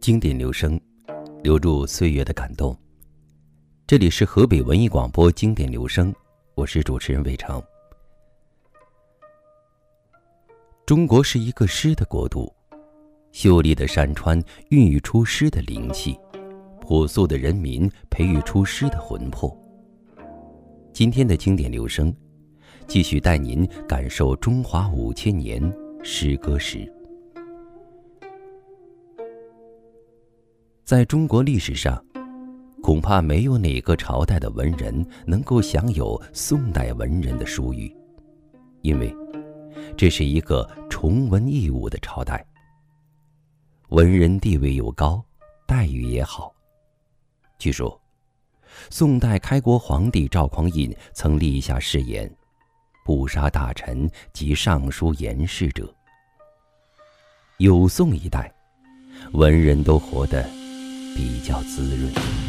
经典留声，留住岁月的感动。这里是河北文艺广播经典留声，我是主持人魏成。中国是一个诗的国度，秀丽的山川孕育出诗的灵气，朴素的人民培育出诗的魂魄。今天的经典留声，继续带您感受中华5000年诗歌史。在中国历史上，恐怕没有哪个朝代的文人能够享有宋代文人的殊遇，因为这是一个崇文抑武的朝代，文人地位又高，待遇也好。据说宋代开国皇帝赵匡胤曾立下誓言，不杀大臣及上书言事者。有宋一代，文人都活得比较滋润。